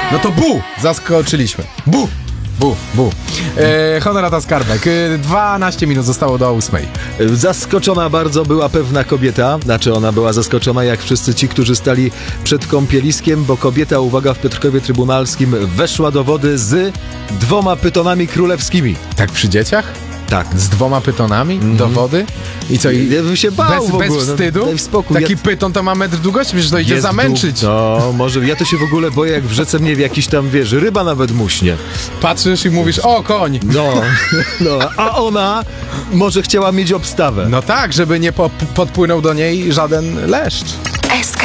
No to bu! Zaskoczyliśmy. Bu! Bu. Honorata Skarbek. 12 minut zostało do 8. Zaskoczona bardzo była pewna kobieta, znaczy ona była zaskoczona jak wszyscy ci, którzy stali przed kąpieliskiem, bo kobieta, uwaga, w Piotrkowie Trybunalskim weszła do wody z 2 pytonami królewskimi. Tak przy dzieciach? Tak. Z 2 pytonami do wody? I co? Ja bym się bał w ogóle. Bez wstydu? Daj spokój. Taki pyton to ma metr długości, przecież to idzie Jest zamęczyć. No, może ja to się w ogóle boję, jak w rzece mnie jakiś tam, wiesz, ryba nawet muśnie. Patrzysz i mówisz, o, koń! No, a ona może chciała mieć obstawę. No tak, żeby nie podpłynął do niej żaden leszcz. SK